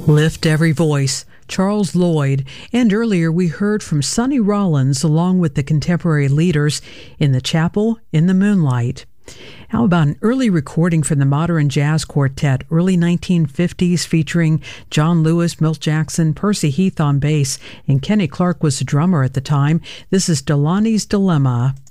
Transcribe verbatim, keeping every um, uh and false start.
Lift Every Voice, Charles Lloyd, and earlier we heard from Sonny Rollins along with the contemporary leaders in the Chapel in the Moonlight. How about an early recording from the Modern Jazz Quartet, early nineteen fifties, featuring John Lewis, Milt Jackson, Percy Heath on bass, and Kenny Clark was the drummer at the time. This is Delaney's Dilemma.